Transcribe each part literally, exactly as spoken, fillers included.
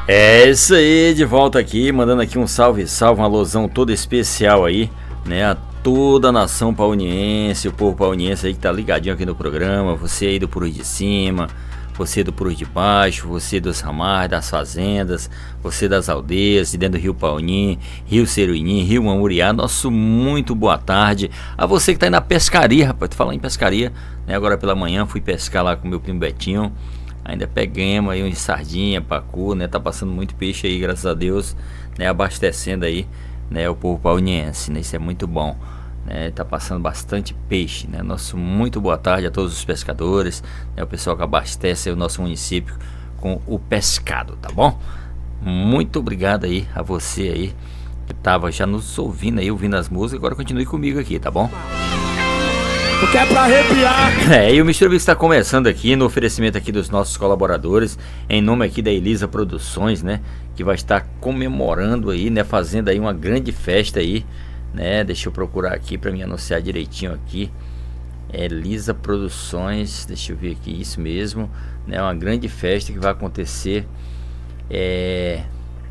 É isso aí, de volta aqui, mandando aqui um salve, salve, uma alusão toda especial aí, né, a toda a nação pauniense, o povo pauniense aí que tá ligadinho aqui no programa, você aí do Purus de Cima, você do Purus de Baixo, você dos ramais, das fazendas, você das aldeias, de dentro do Rio Paunim, Rio Seruini, Rio Mamuriá, nosso muito boa tarde. A você que tá aí na pescaria, rapaz, falar em pescaria, né, agora pela manhã fui pescar lá com meu primo Betinho. Ainda pegamos aí uns sardinha, pacu, né? Tá passando muito peixe aí, graças a Deus, né? Abastecendo aí, né? O povo pauniense, né? Isso é muito bom, né? Tá passando bastante peixe, né? Nosso muito boa tarde a todos os pescadores, né? O pessoal que abastece o nosso município com o pescado, tá bom? Muito obrigado aí a você aí que tava já nos ouvindo aí, ouvindo as músicas. Agora continue comigo aqui, tá bom? Porque é pra arrepiar. É, e o mister Mix está começando aqui no oferecimento aqui dos nossos colaboradores, em nome aqui da Elisa Produções, né, que vai estar comemorando aí, né, fazendo aí uma grande festa aí, né, deixa eu procurar aqui para me anunciar direitinho aqui, é Elisa Produções, deixa eu ver aqui, isso mesmo, né, uma grande festa que vai acontecer, é,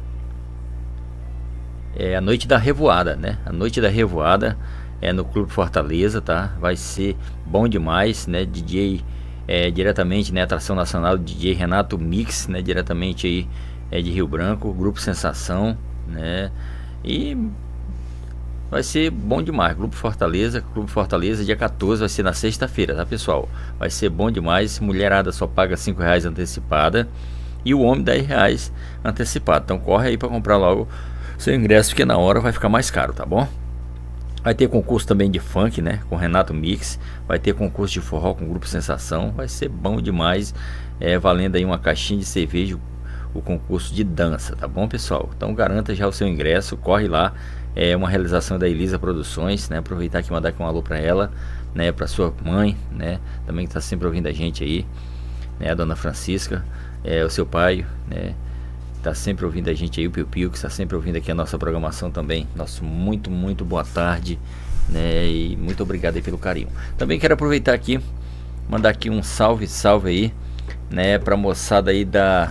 é a Noite da Revoada, né, a Noite da Revoada, é no Clube Fortaleza, tá? Vai ser bom demais, né? D J é, diretamente, né? Atração nacional, D J Renato Mix, né? Diretamente aí é de Rio Branco, Grupo Sensação, né? E vai ser bom demais. Grupo Fortaleza, Clube Fortaleza, dia quatorze, vai ser na sexta-feira, tá, pessoal? Vai ser bom demais. Mulherada só paga cinco reais antecipada e o homem dez reais antecipado. Então corre aí para comprar logo seu ingresso, porque na hora vai ficar mais caro, tá bom? Vai ter concurso também de funk, né? Com Renato Mix. Vai ter concurso de forró com o Grupo Sensação. Vai ser bom demais. É, valendo aí uma caixinha de cerveja. O concurso de dança, tá bom, pessoal? Então garanta já o seu ingresso. Corre lá. É uma realização da Elisa Produções, né? Aproveitar aqui e mandar aqui um alô pra ela, né? Pra sua mãe, né? Também que tá sempre ouvindo a gente aí, né? A dona Francisca. É, o seu pai, né? Tá sempre ouvindo a gente aí, o Piu Piu, que está sempre ouvindo aqui a nossa programação também. Nosso muito, muito boa tarde, né? E muito obrigado aí pelo carinho. Também quero aproveitar aqui, mandar aqui um salve, salve aí, né? Pra moçada aí da...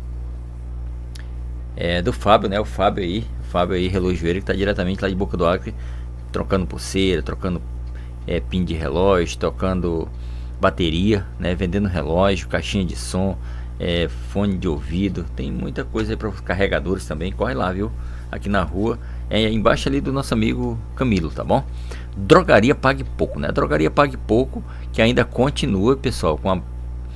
É, do Fábio, né? O Fábio aí, o Fábio aí, relojoeiro, que tá diretamente lá de Boca do Acre, trocando pulseira, trocando é, pin de relógio, trocando bateria, né? Vendendo relógio, caixinha de som, É, fone de ouvido, tem muita coisa aí para os carregadores também. Corre lá, viu? Aqui na rua, é embaixo ali do nosso amigo Camilo, tá bom? Drogaria Pague Pouco, né? Drogaria Pague Pouco, que ainda continua, pessoal, com a,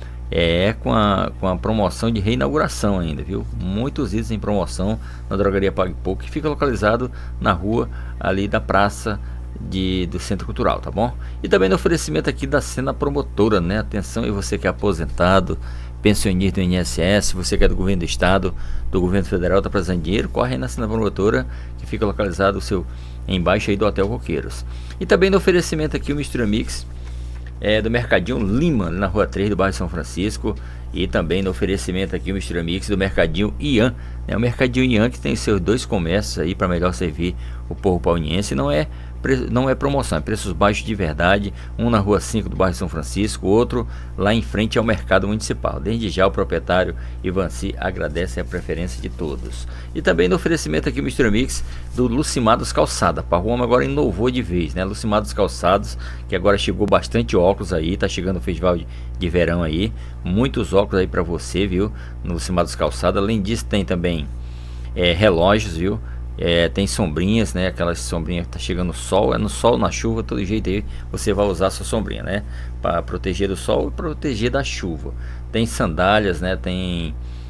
é, com a, com a promoção de reinauguração ainda, viu? Muitos itens em promoção na Drogaria Pague Pouco, que fica localizado na rua ali da praça de, do Centro Cultural, tá bom? E também no oferecimento aqui da Cena Promotora, né? Atenção aí, você que é aposentado, pensionista do I N S S, você que é do governo do estado, do governo federal, tá precisando de dinheiro, corre aí na Cena Promotora, que fica localizado o seu, embaixo aí do Hotel Coqueiros. E também no oferecimento aqui o mister Mix, é, do Mercadinho Lima, na Rua três do bairro São Francisco. E também no oferecimento aqui o mister Mix do Mercadinho Ian, né? O Mercadinho Ian, que tem seus dois comércios aí para melhor servir o povo pauniense. Não é não é promoção, é preços baixos de verdade. Um na Rua cinco do bairro São Francisco, outro lá em frente ao Mercado Municipal. Desde já o proprietário Ivanci agradece a preferência de todos. E também no oferecimento aqui o mister Mix do Lucimados Calçada. A Roma agora inovou de vez, né? Lucimados Calçados, que agora chegou bastante óculos aí, tá chegando o festival de, de verão aí. Muitos óculos aí para você, viu? No Lucimados Calçada. Além disso tem também é, relógios, viu? É, tem sombrinhas, né? Aquelas sombrinhas que tá chegando sol, é no sol, na chuva, todo jeito aí você vai usar a sua sombrinha, né? Para proteger do sol e proteger da chuva. Tem sandálias, né? Tem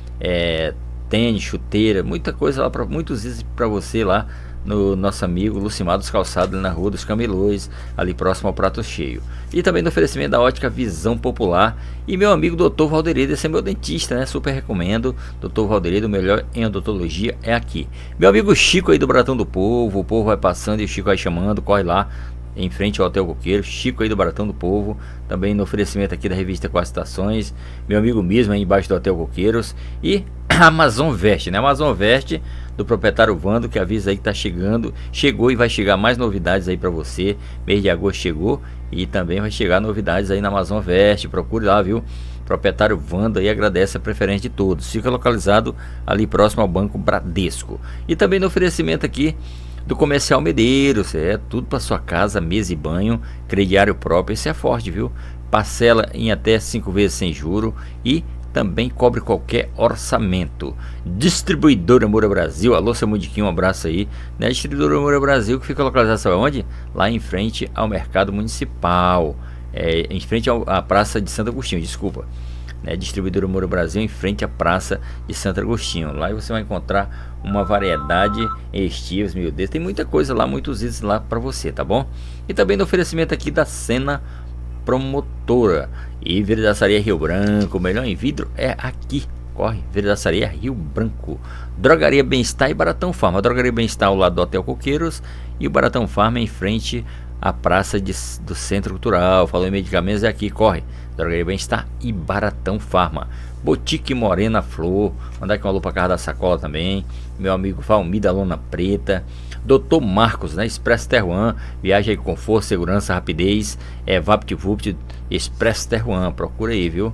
é, tênis, chuteira, muita coisa lá, para muitos itens para você lá no nosso amigo Lucimados Calçados, na Rua dos Camelôs, ali próximo ao Prato Cheio. E também no oferecimento da Ótica Visão Popular. E meu amigo doutor Valderedo, esse é meu dentista, né? Super recomendo. doutor Valderedo, o melhor em odontologia é aqui. Meu amigo Chico aí do Baratão do Povo, o povo vai passando e o Chico vai chamando, corre lá em frente ao Hotel Coqueiro. Chico aí do Baratão do Povo, também no oferecimento aqui da revista Quatro Estações. Meu amigo mesmo aí embaixo do Hotel Coqueiros. E Amazon Veste, né? Amazon Veste do proprietário Vando, que avisa aí que tá chegando, chegou e vai chegar mais novidades aí para você. Mês de agosto chegou e também vai chegar novidades aí na Amazon Veste. Procure lá, viu? Proprietário Wanda e agradece a preferência de todos. Fica localizado ali próximo ao Banco Bradesco. E também no oferecimento aqui do Comercial Medeiros, é tudo para sua casa, mesa e banho, crediário próprio, esse é forte, viu? Parcela em até cinco vezes sem juro e também cobre qualquer orçamento. Distribuidora Moura Brasil, alô seu Mudiquinho, um abraço aí, né? Distribuidora Moura Brasil, que fica localizada, sabe onde? Lá em frente ao Mercado Municipal, é, em frente ao, à Praça de Santo Agostinho, desculpa, né? Distribuidora Moura Brasil, em frente à Praça de Santo Agostinho. Lá você vai encontrar uma variedade em estilos, meu Deus, tem muita coisa lá, muitos itens lá para você, tá bom? E também no oferecimento aqui da Sena Promotora e Vidraçaria Rio Branco, o melhor em vidro é aqui, corre, Vidraçaria Rio Branco. Drogaria Bem-Estar e Baratão Farma. A Drogaria Bem-Estar ao lado do Hotel Coqueiros e o Baratão Farma em frente à Praça de, do Centro Cultural. Falou em medicamentos, é aqui, corre, Drogaria Bem-Estar e Baratão Farma. Boutique Morena Flor, mandar aqui uma lupa para casa da sacola também, meu amigo Valmir da Lona Preta, doutor Marcos, né? Expresso Terruan, viagem aí com conforto, segurança, rapidez, é VaptVupt, Expresso Terruan, procura aí, viu?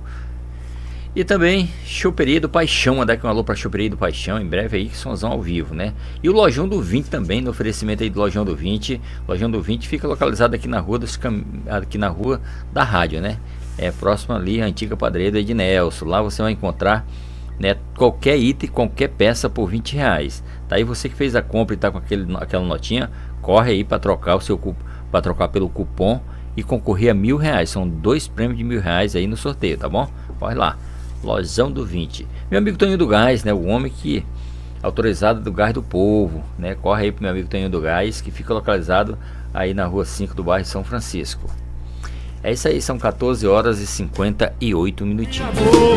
E também Choperia do Paixão, mandar aqui uma alô pra Choperia do Paixão, em breve aí, que somzão ao vivo, né? E o Lojão do vinte também, no oferecimento aí do Lojão do vinte. Lojão do vinte fica localizado aqui na rua dos cam... aqui na rua da rádio, né? É próximo ali a antiga padaria do Ednelson. Lá você vai encontrar, né, qualquer item, qualquer peça por vinte reais. Tá aí você que fez a compra e tá com aquele, aquela notinha, corre aí para trocar o seu para trocar pelo cupom e concorrer a mil reais. São dois prêmios de mil reais aí no sorteio, tá bom? Corre lá, Lojão do vinte. Meu amigo Toninho do Gás, né, o homem que autorizado do Gás do Povo, né? Corre aí pro meu amigo Toninho do Gás, que fica localizado aí na rua cinco do bairro São Francisco. É isso aí, são quatorze horas e cinquenta e oito minutinhos.